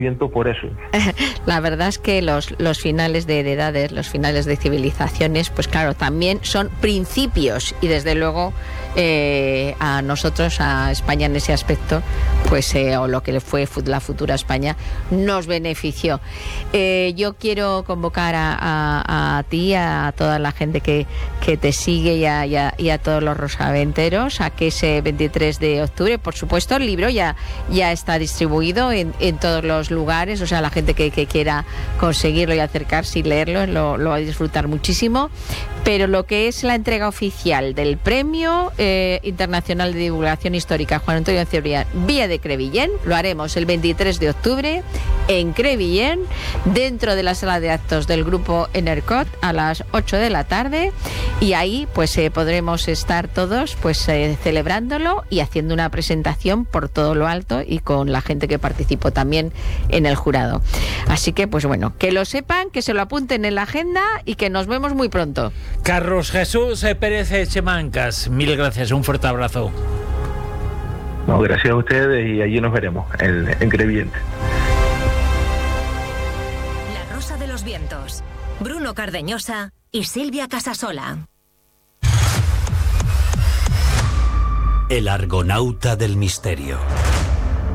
viento por eso. La verdad es que los finales de edades, los finales de civilizaciones, pues claro, también son principios y desde luego a nosotros, a España en ese aspecto, pues o lo que fue la futura España, nos benefició. Yo quiero convocar a ti, a toda la gente que te sigue y a todos los rosaventeros a que ese 23 de octubre, por supuesto, el libro ya está distribuido en todos los lugares, o sea, la gente que quiera conseguirlo y acercarse y leerlo lo va a disfrutar muchísimo, pero lo que es la entrega oficial del Premio Internacional de Divulgación Histórica Juan Antonio Cebrián Villa de Crevillent lo haremos el 23 de octubre en Crevillent, dentro de la sala de actos del grupo Enercot a las 8 de la tarde, y ahí pues podremos estar todos pues celebrándolo y haciendo una presentación por todo lo alto y con la gente que participó también en el jurado. Así que pues bueno, que lo sepan, que se lo apunten en la agenda y que nos vemos muy pronto. Carlos Jesús Pérez Chemancas, mil gracias, un fuerte abrazo. No, gracias a ustedes y allí nos veremos en Crevillent. La Rosa de los Vientos, Bruno Cardeñosa y Silvia Casasola. El Argonauta del Misterio.